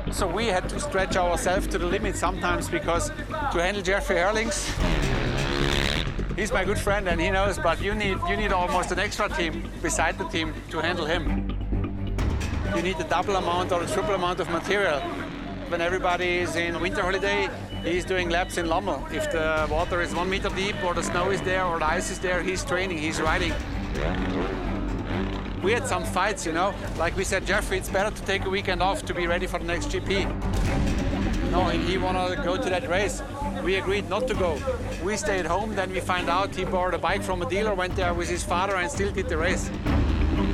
So we had to stretch ourselves to the limit sometimes because to handle Jeffrey Herlings, he's my good friend and he knows, but you need almost an extra team beside the team to handle him. You need a double amount or a triple amount of material. When everybody is in winter holiday, he's doing laps in Lommel. If the water is 1 meter deep or the snow is there or the ice is there, he's training, he's riding. We had some fights, you know. Like we said, Jeffrey, it's better to take a weekend off to be ready for the next GP. No, he wanted to go to that race. We agreed not to go. We stayed home, then we find out he borrowed a bike from a dealer, went there with his father and still did the race.